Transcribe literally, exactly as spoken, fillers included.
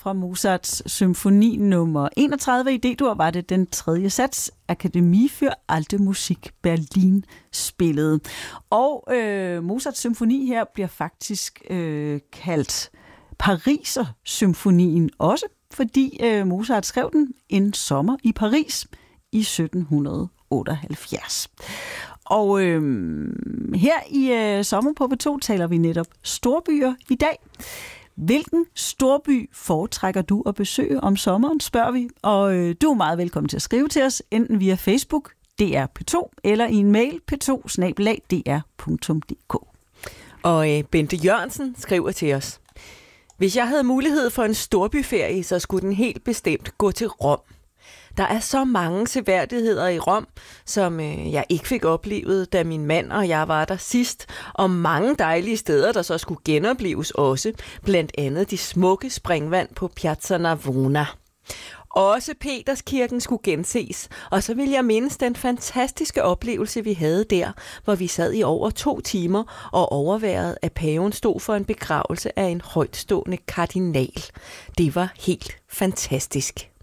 fra Mozarts symfoni nummer enogtredive. I D-dur var det den tredje sats, Akademie für Alte Musik Berlin spillede. Og øh, Mozarts symfoni her bliver faktisk øh, kaldt Pariser-symfonien også, fordi øh, Mozart skrev den en sommer i Paris i sytten otteoghalvfjerds. Og øh, her i øh, Sommer på P to taler vi netop storbyer i dag. Hvilken storby foretrækker du at besøge om sommeren, spørger vi. Og øh, du er meget velkommen til at skrive til os, enten via Facebook, D R P to, eller i en mail, p to bindestreg d r punktum d k. Og øh, Bente Jørgensen skriver til os: Hvis jeg havde mulighed for en storbyferie, så skulle den helt bestemt gå til Rom. Der er så mange seværdigheder i Rom, som øh, jeg ikke fik oplevet, da min mand og jeg var der sidst, og mange dejlige steder, der så skulle genopleves også, blandt andet de smukke springvand på Piazza Navona. Også Peterskirken skulle genses, og så vil jeg mindes den fantastiske oplevelse, vi havde der, hvor vi sad i over to timer og overværede, at paven stod for en begravelse af en højtstående kardinal. Det var helt fantastisk.